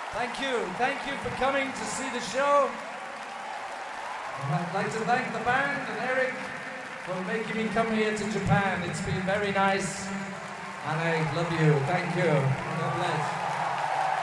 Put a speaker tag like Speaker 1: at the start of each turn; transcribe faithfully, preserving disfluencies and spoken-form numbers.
Speaker 1: Thank you. Thank you for coming to see the show. I'd like to thank the band and Eric for making me come here to Japan. It's been very nice, and I love you. Thank you. God bless.